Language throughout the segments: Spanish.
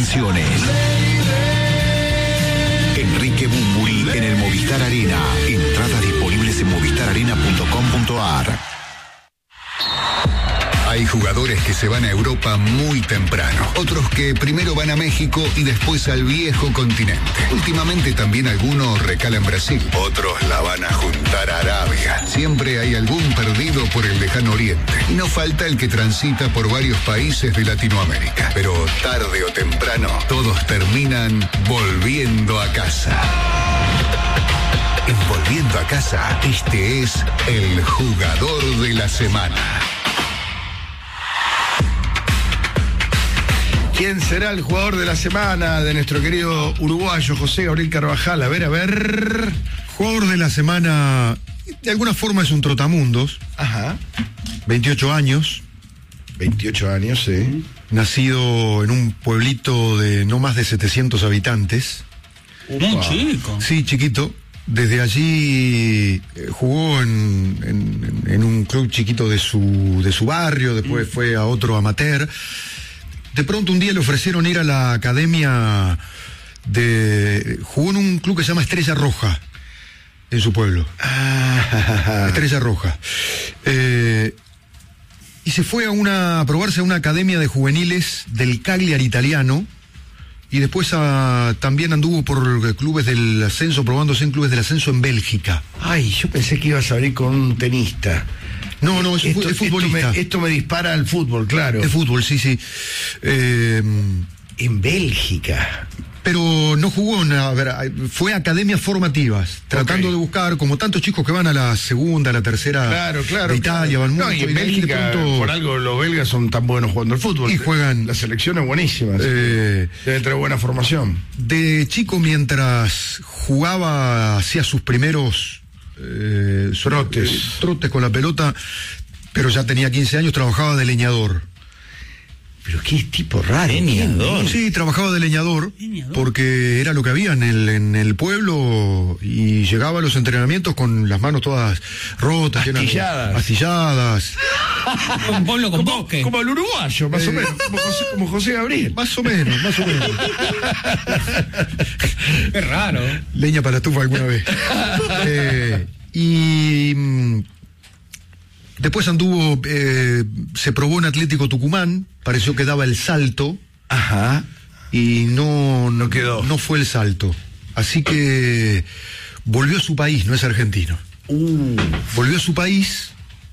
canciones. Enrique Bunbury en el Movistar Arena. Entradas disponibles en movistararena.com.ar. Hay jugadores que se van a Europa muy temprano, otros que primero van a México y después al viejo continente. Últimamente también algunos recalan en Brasil, otros la van a juntar a Arabia. Siempre hay algún perdido por el lejano oriente y no falta el que transita por varios países de Latinoamérica. Pero tarde o temprano todos terminan volviendo a casa. En Volviendo a Casa, este es el jugador de la semana. ¿Quién será el jugador de la semana de nuestro querido uruguayo José Gabriel Carvajal? A ver. Jugador de la semana, de alguna forma es un trotamundos. Ajá. 28 años. 28 años, sí. Nacido en un pueblito de no más de 700 habitantes. Muy chico. Sí, chiquito. Desde allí jugó en un club chiquito de su barrio, después fue a otro amateur. De pronto un día le ofrecieron ir a la academia jugó en un club que se llama Estrella Roja, en su pueblo. Estrella Roja. Y se fue a probarse a una academia de juveniles del Cagliari italiano, y después también anduvo por clubes del ascenso, probándose en clubes del ascenso en Bélgica. Ay, yo pensé que ibas a abrir con un tenista. No, es futbolista. Esto me dispara al fútbol, claro. De fútbol, sí. En Bélgica. Pero no jugó, fue a academias formativas, tratando de buscar, como tantos chicos que van a la segunda, a la tercera de Italia, van mucho. No, y en Bélgica, por algo los belgas son tan buenos jugando al fútbol. Y juegan. La selección es buenísima, deben tener buena formación. De chico, mientras jugaba, hacía sus primeros trotes con la pelota, pero ya tenía 15 años, trabajaba de leñador. Pero qué tipo raro. Leñador. Sí, trabajaba de leñador, porque era lo que había en el pueblo, y llegaba a los entrenamientos con las manos todas rotas, astilladas. Un pueblo con bosque. Como el uruguayo, más o menos, como José Gabriel. Más o menos. Es raro. Leña para la estufa alguna vez. Después anduvo, se probó en Atlético Tucumán, pareció que daba el salto. Ajá. Y no quedó. No fue el salto. Así que volvió a su país, no es argentino. Volvió a su país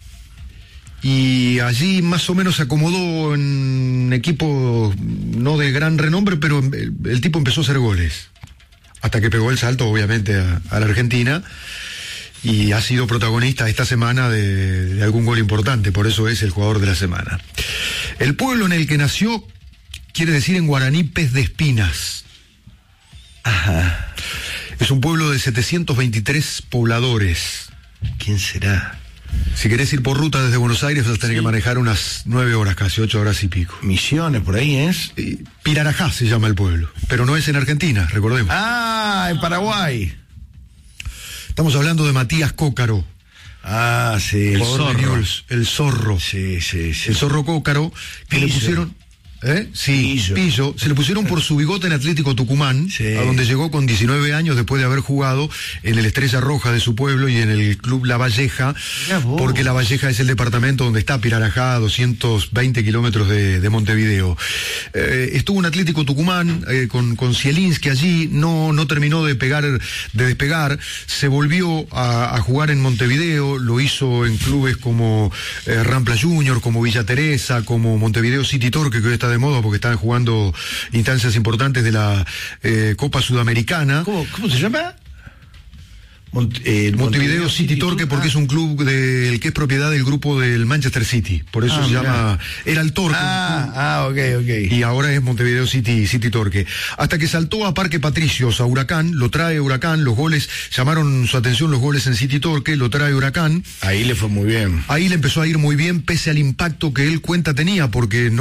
y allí más o menos se acomodó en un equipo no de gran renombre, pero el tipo empezó a hacer goles. Hasta que pegó el salto, obviamente, a la Argentina. Y ha sido protagonista esta semana de algún gol importante, por eso es el jugador de la semana. El pueblo en el que nació quiere decir en guaraní pez de espinas. Ajá. Es un pueblo de 723 pobladores. ¿Quién será? Si querés ir por ruta desde Buenos Aires vas a tener que manejar unas 9 horas, casi 8 horas y pico. Misiones, por ahí es. Pirarajá se llama el pueblo, pero no es en Argentina, recordemos. Ah, en Paraguay. Estamos hablando de Matías Cócaro. Ah, sí, el zorro. Sí. El zorro Cócaro, que Pillo. le pusieron... Sí, Pillo. Se le pusieron por su bigote en Atlético Tucumán, a donde llegó con 19 años después de haber jugado en el Estrella Roja de su pueblo y en el Club La Valleja, porque La Valleja es el departamento donde está Pirarajá, a 220 kilómetros de Montevideo. Estuvo en Atlético Tucumán con Zielinski allí, no terminó de despegar, se volvió a jugar en Montevideo, lo hizo en clubes como Rampla Junior, como Villa Teresa, como Montevideo City Torque, que hoy está de moda porque están jugando instancias importantes de la Copa Sudamericana. ¿Cómo se llama? Montevideo City Torque, porque es un club que es propiedad del grupo del Manchester City, por eso se llama, era el Torque. Ok. Y ahora es Montevideo City Torque. Hasta que saltó a Parque Patricios, a Huracán, lo trae Huracán, los goles, llamaron su atención los goles en City Torque, lo trae Huracán. Ahí le fue muy bien. Ahí le empezó a ir muy bien, pese al impacto que él cuenta tenía, porque